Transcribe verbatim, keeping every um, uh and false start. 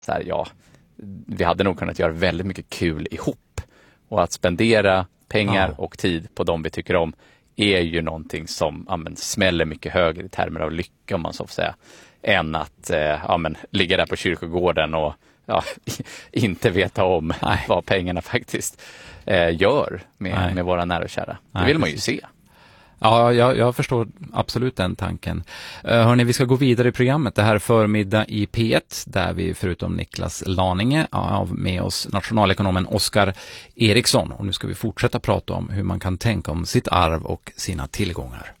så här, ja, vi hade nog kunnat göra väldigt mycket kul ihop. Och att spendera pengar ja. och tid på dem vi tycker om är ju någonting som ja, men, smäller mycket högre i termer av lycka, om man så får säga, än att eh, ja, men, ligga där på kyrkogården och ja, inte veta om Nej. vad pengarna faktiskt eh, gör med, med våra nära och kära. Nej, det vill man ju se. Ja, jag, jag förstår absolut den tanken. Uh, hörni, vi ska gå vidare i programmet. Det här är förmiddag i P ett, där vi förutom Niklas Laninge har med oss nationalekonomen Oskar Eriksson. Och nu ska vi fortsätta prata om hur man kan tänka om sitt arv och sina tillgångar.